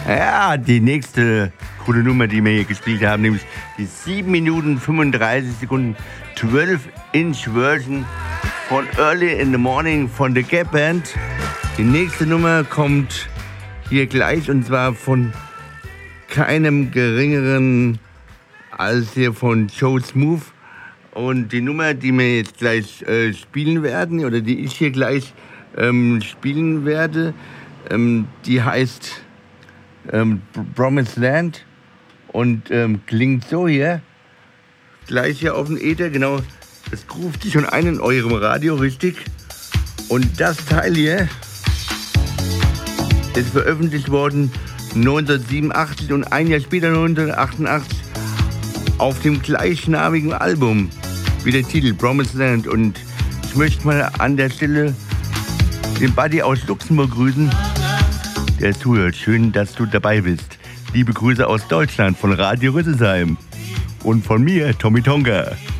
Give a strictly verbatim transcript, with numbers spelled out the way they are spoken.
Ja, die nächste coole Nummer, die wir hier gespielt haben, nämlich die sieben Minuten fünfunddreißig Sekunden zwölf Inch Version von Early in the Morning von The Gap Band. Die nächste Nummer kommt hier gleich und zwar von keinem geringeren als hier von Joe Smooth. Und die Nummer, die wir jetzt gleich äh, spielen werden, oder die ich hier gleich ähm, spielen werde, ähm, die heißt ähm, Promised Land und ähm, klingt so hier. Gleich hier auf dem Äther, genau. Das ruft sich schon ein in eurem Radio, richtig. Und das Teil hier ist veröffentlicht worden neunzehnhundertsiebenundachtzig und ein Jahr später neunzehnhundertachtundachtzig auf dem gleichnamigen Album, wie der Titel Promised Land. Und ich möchte mal an der Stelle den Buddy aus Luxemburg grüßen, der zuhört. Schön, dass du dabei bist. Liebe Grüße aus Deutschland von Radio Rüsselsheim und von mir, Tommy Tonga.